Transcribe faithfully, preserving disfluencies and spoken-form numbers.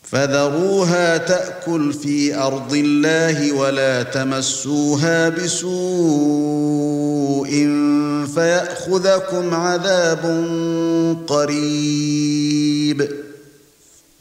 فذروها تأكل في أرض الله ولا تمسوها بسوء فيأخذكم عذاب قريب.